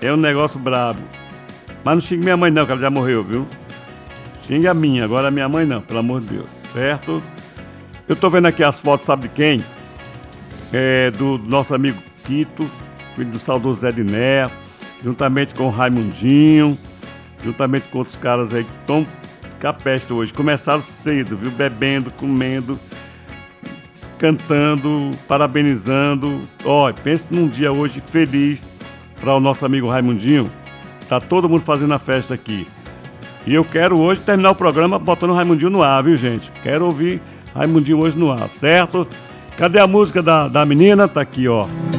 É um negócio brabo. Mas não xingue minha mãe não, que ela já morreu, viu? Xingue a minha, agora a minha mãe não, pelo amor de Deus, certo? Eu tô vendo aqui as fotos, sabe de quem? Do nosso amigo Quito, filho do saudoso Zé de Né, juntamente com o Raimundinho, juntamente com outros caras aí que estão capeste hoje. Começaram cedo, viu? Bebendo, comendo, cantando, parabenizando. Pense num dia hoje feliz para o nosso amigo Raimundinho. Tá todo mundo fazendo a festa aqui. E eu quero hoje terminar o programa botando o Raimundinho no ar, viu, gente? Quero ouvir Raimundinho hoje no ar, certo? Cadê a música da menina? Tá aqui, ó.